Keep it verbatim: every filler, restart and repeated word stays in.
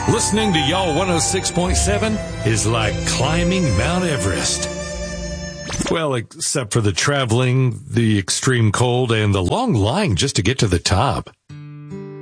Listening to Y'all one oh six point seven is like climbing Mount Everest. Well, except for the traveling, the extreme cold, and the long line just to get to the top.